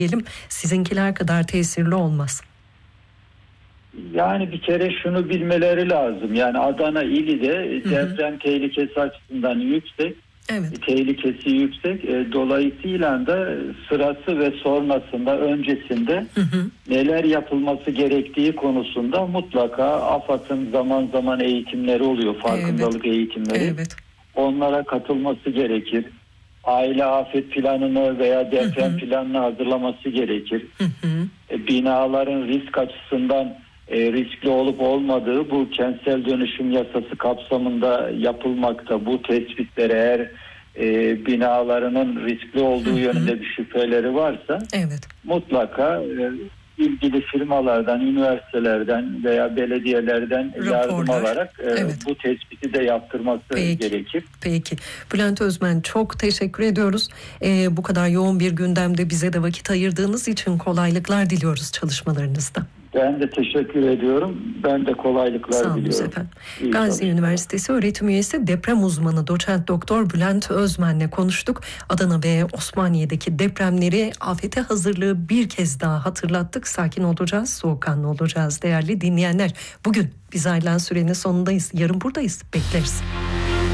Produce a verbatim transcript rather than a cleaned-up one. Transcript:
diyelim, sizinkiler kadar tesirli olmaz. Yani bir kere şunu bilmeleri lazım. Yani Adana ili de deprem tehlikesi açısından yüksek. Evet. Tehlikesi yüksek. Dolayısıyla da sırası ve sonrasında, öncesinde hı hı. neler yapılması gerektiği konusunda mutlaka AFAD'ın zaman zaman eğitimleri oluyor. Farkındalık evet. eğitimleri. Evet. Onlara katılması gerekir. Aile afet planını veya deprem hı hı. planını hazırlaması gerekir. Hı hı. Binaların risk açısından e, riskli olup olmadığı bu kentsel dönüşüm yasası kapsamında yapılmakta. Bu tespitler eğer e, binalarının riskli olduğu hı hı. yönünde bir şüpheleri varsa evet. mutlaka e, ilgili firmalardan, üniversitelerden veya belediyelerden Raporlar. yardım alarak e, evet. bu tespiti de yaptırması Peki. gerekir. Peki. Bülent Özmen, çok teşekkür ediyoruz. Ee, bu kadar yoğun bir gündemde bize de vakit ayırdığınız için kolaylıklar diliyoruz çalışmalarınızda. Ben de teşekkür ediyorum. Ben de kolaylıklar Sağ olun diliyorum. Efendim. Gazi Üniversitesi öğretim üyesi deprem uzmanı doçent doktor Bülent Özmen'le konuştuk. Adana ve Osmaniye'deki depremleri, afete hazırlığı bir kez daha hatırlattık. Sakin olacağız, soğukkanlı olacağız değerli dinleyenler. Bugün biz ayrılan sürenin sonundayız. Yarın buradayız. Bekleriz.